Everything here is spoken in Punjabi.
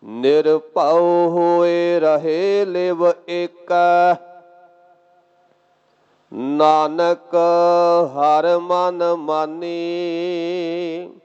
ਨਿਰਭਉ ਹੋਏ ਰਹੇ ਲਿਵ ਏਕੈ। ਨਾਨਕ ਹਰਿ ਮਨ ਮਾਨੀ